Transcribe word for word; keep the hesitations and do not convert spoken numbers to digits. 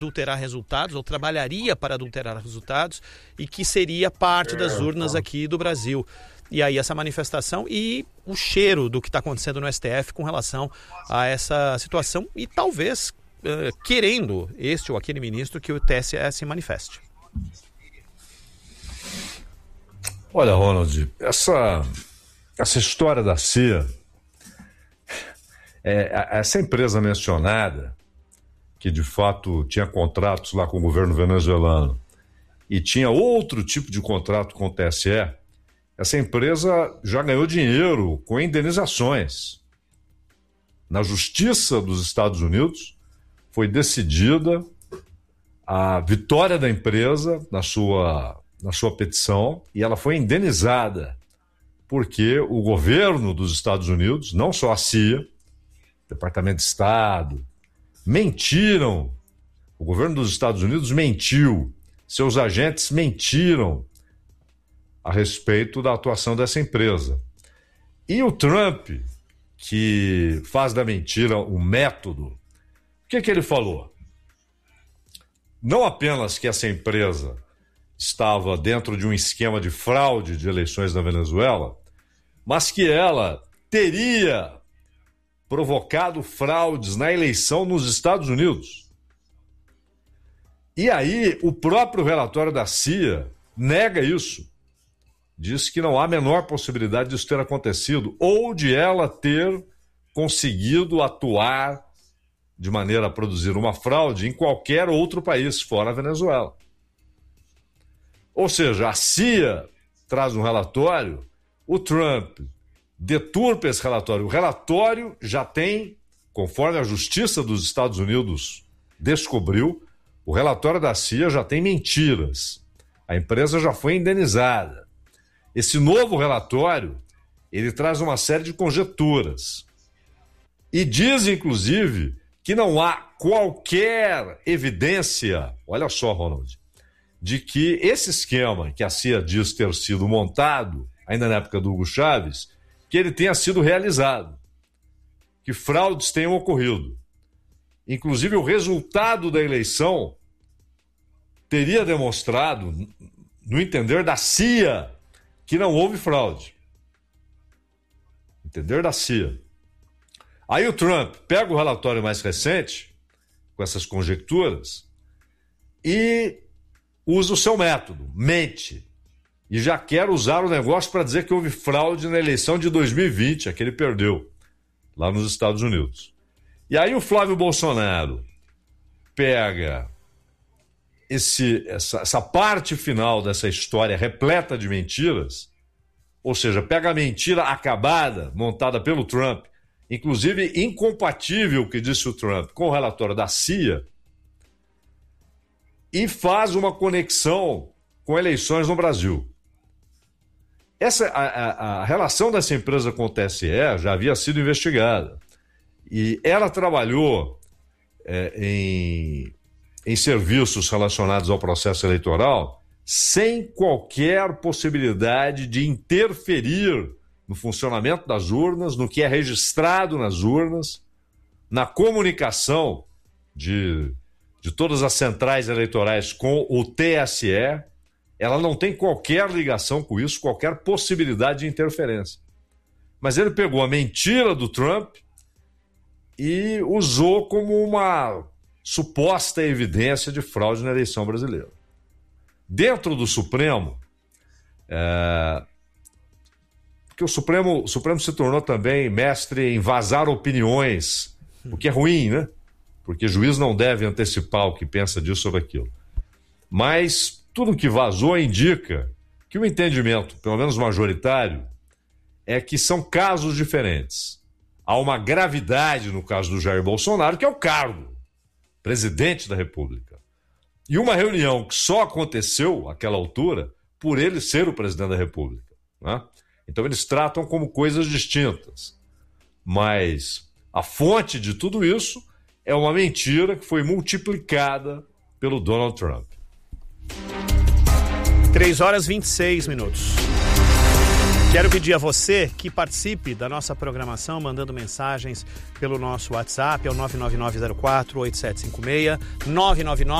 adulterar resultados, ou trabalharia para adulterar resultados, e que seria parte das urnas aqui do Brasil. E aí essa manifestação e o cheiro do que está acontecendo no S T F com relação a essa situação e talvez uh, querendo este ou aquele ministro que o T S E se manifeste. Olha, Ronald, essa, essa história da C I A, é, essa empresa mencionada, que de fato tinha contratos lá com o governo venezuelano e tinha outro tipo de contrato com o T S E, essa empresa já ganhou dinheiro com indenizações. Na Justiça dos Estados Unidos foi decidida a vitória da empresa na sua, na sua petição e ela foi indenizada porque o governo dos Estados Unidos, não só a C I A, Departamento de Estado, mentiram. O governo dos Estados Unidos mentiu. Seus agentes mentiram a respeito da atuação dessa empresa. E o Trump, que faz da mentira um método, o que que ele falou? Não apenas que essa empresa estava dentro de um esquema de fraude de eleições na Venezuela, mas que ela teria provocado fraudes na eleição nos Estados Unidos. E aí, o próprio relatório da C I A nega isso. Diz que não há a menor possibilidade disso ter acontecido ou de ela ter conseguido atuar de maneira a produzir uma fraude em qualquer outro país, fora a Venezuela. Ou seja, a C I A traz um relatório, o Trump deturpa esse relatório. O relatório já tem, conforme a Justiça dos Estados Unidos descobriu, o relatório da C I A já tem mentiras. A empresa já foi indenizada. Esse novo relatório, ele traz uma série de conjecturas. E diz, inclusive, que não há qualquer evidência, olha só, Ronald, de que esse esquema que a C I A diz ter sido montado, ainda na época do Hugo Chávez, que ele tenha sido realizado, que fraudes tenham ocorrido. Inclusive, o resultado da eleição teria demonstrado, no entender da C I A, que não houve fraude. Entender da C I A. Aí o Trump pega o relatório mais recente, com essas conjecturas, e usa o seu método, mente. E já quer usar o negócio para dizer que houve fraude na eleição de dois mil e vinte, a que ele perdeu, lá nos Estados Unidos. E aí o Flávio Bolsonaro pega esse, essa, essa parte final dessa história repleta de mentiras, ou seja, pega a mentira acabada, montada pelo Trump, inclusive incompatível, que disse o Trump, com o relatório da C I A, e faz uma conexão com eleições no Brasil. Essa, a, a, a relação dessa empresa com o T S E já havia sido investigada. E ela trabalhou é, em, em serviços relacionados ao processo eleitoral sem qualquer possibilidade de interferir no funcionamento das urnas, no que é registrado nas urnas, na comunicação de, de todas as centrais eleitorais com o T S E. Ela não tem qualquer ligação com isso, qualquer possibilidade de interferência. Mas ele pegou a mentira do Trump e usou como uma suposta evidência de fraude na eleição brasileira. Dentro do Supremo, é... porque o Supremo, o Supremo se tornou também mestre em vazar opiniões, o que é ruim, né? Porque juiz não deve antecipar o que pensa disso ou daquilo. Mas tudo que vazou indica que o entendimento, pelo menos majoritário, é que são casos diferentes. Há uma gravidade no caso do Jair Bolsonaro, que é o cargo, presidente da República. E uma reunião que só aconteceu àquela altura por ele ser o presidente da República, né? Então eles tratam como coisas distintas. Mas a fonte de tudo isso é uma mentira que foi multiplicada pelo Donald Trump. três horas e vinte e seis minutos. Quero pedir a você que participe da nossa programação mandando mensagens pelo nosso WhatsApp, é o nove nove nove zero quatro oito sete cinco seis, nove nove nove